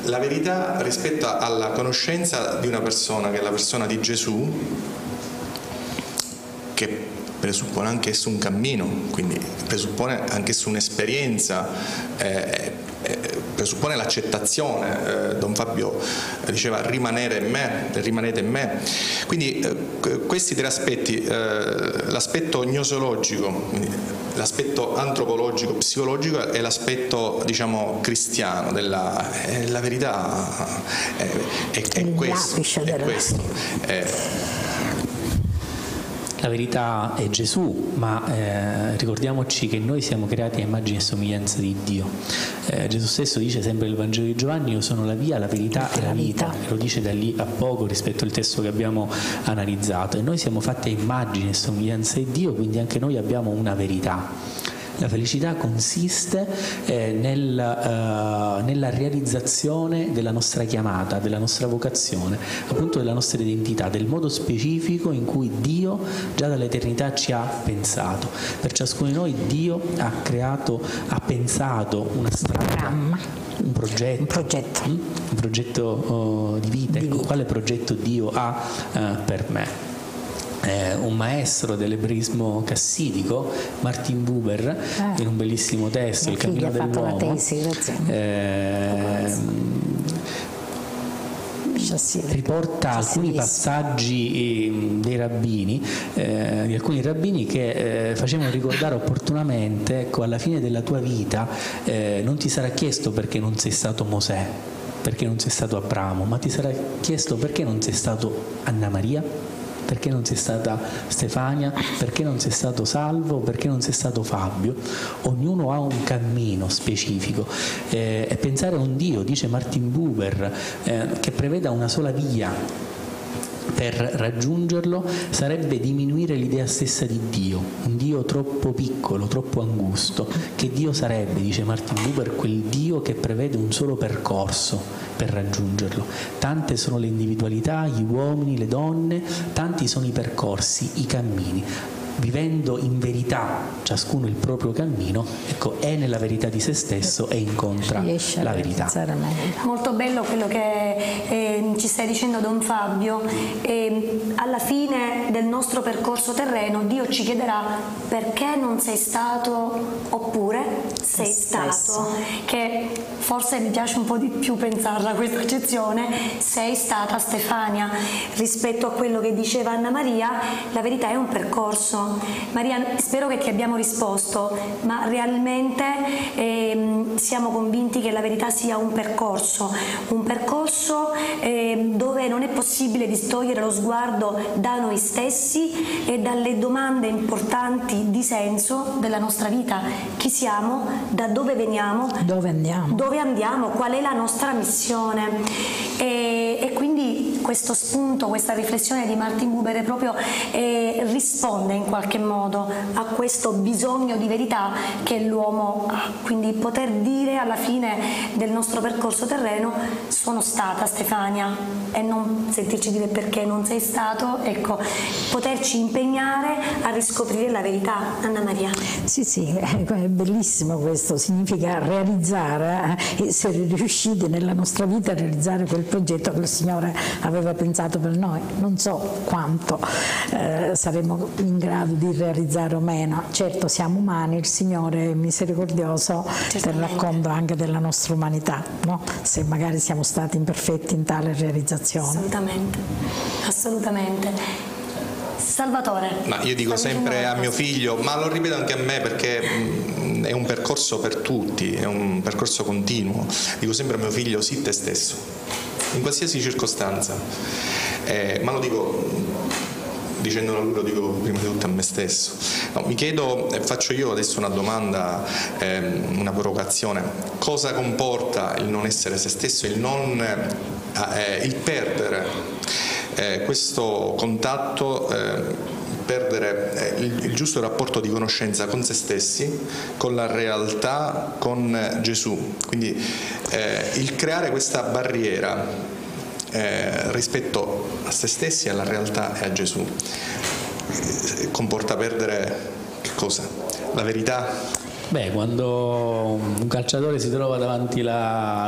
la verità rispetto alla conoscenza di una persona, che è la persona di Gesù, che presuppone anch'esso un cammino, quindi presuppone anch'esso un'esperienza, presuppone l'accettazione. Don Fabio diceva rimanere in me, rimanete in me. Quindi questi tre aspetti, l'aspetto gnosologico, l'aspetto antropologico, psicologico e l'aspetto, diciamo, cristiano della la verità è questo. La verità è Gesù, ma ricordiamoci che noi siamo creati a immagine e somiglianza di Dio. Gesù stesso dice sempre nel Vangelo di Giovanni: io sono la via, la verità e la vita. E lo dice da lì a poco rispetto al testo che abbiamo analizzato. E noi siamo fatti a immagine e somiglianza di Dio, quindi anche noi abbiamo una verità. La felicità consiste nella realizzazione della nostra chiamata, della nostra vocazione, appunto della nostra identità, del modo specifico in cui Dio già dall'eternità ci ha pensato. Per ciascuno di noi Dio ha pensato una strada, un progetto di vita. Ecco, quale progetto Dio ha per me? Un maestro dell'ebraismo cassidico, Martin Buber, in un bellissimo testo, Il cammino dell'uomo, riporta alcuni passaggi dei rabbini, di alcuni rabbini che facevano ricordare opportunamente, ecco, alla fine della tua vita non ti sarà chiesto perché non sei stato Mosè, perché non sei stato Abramo, ma ti sarà chiesto perché non sei stato Anna Maria, perché non sei stata Stefania, perché non sei stato Salvo, perché non sei stato Fabio. Ognuno ha un cammino specifico, e pensare a un Dio, dice Martin Buber, che preveda una sola via per raggiungerlo sarebbe diminuire l'idea stessa di Dio, un Dio troppo piccolo, troppo angusto. Che Dio sarebbe, dice Martin Buber, quel Dio che prevede un solo percorso per raggiungerlo. Tante sono le individualità, gli uomini, le donne, tanti sono i percorsi, i cammini. Vivendo in verità ciascuno il proprio cammino, ecco, è nella verità di se stesso e incontra la verità. Molto bello quello che ci stai dicendo, Don Fabio. Alla fine del nostro percorso terreno Dio ci chiederà perché non sei stato, oppure sei stato, che forse mi piace un po' di più pensarla questa accezione, sei stata Stefania. Rispetto a quello che diceva Anna Maria, la verità è un percorso. Maria, spero che ti abbiamo risposto, ma realmente siamo convinti che la verità sia un percorso dove non è possibile distogliere lo sguardo da noi stessi e dalle domande importanti di senso della nostra vita. Chi siamo? Da dove veniamo? Dove andiamo? Dove andiamo? Qual è la nostra missione? E quindi questo spunto, questa riflessione di Martin Buber proprio risponde in qualche modo a questo bisogno di verità che l'uomo ha. Quindi poter dire alla fine del nostro percorso terreno: sono stata Stefania, e non sentirci dire perché non sei stato, ecco, poterci impegnare a riscoprire la verità. Anna Maria. Sì, è bellissimo questo, significa realizzare, essere riusciti nella nostra vita a realizzare quel progetto che il Signore aveva pensato per noi. Non so quanto saremo in grado di realizzare o meno. Certo, siamo umani, il Signore è misericordioso per racconto anche della nostra umanità, no? Se magari siamo stati imperfetti in tale realizzazione. Assolutamente. Salvatore. Ma io dico sempre a mio figlio, ma lo ripeto anche a me, perché è un percorso per tutti, è un percorso continuo. Dico sempre a mio figlio: sii te stesso, in qualsiasi circostanza. Ma lo dico dicendolo a lui, lo dico prima di tutto a me stesso. No, mi chiedo, faccio io adesso una domanda, una provocazione: cosa comporta il non essere se stesso, il perdere questo contatto, perdere il giusto rapporto di conoscenza con se stessi, con la realtà, con Gesù? Quindi il creare questa barriera rispetto a se stessi, alla realtà e a Gesù comporta perdere che cosa? La verità? Quando un calciatore si trova davanti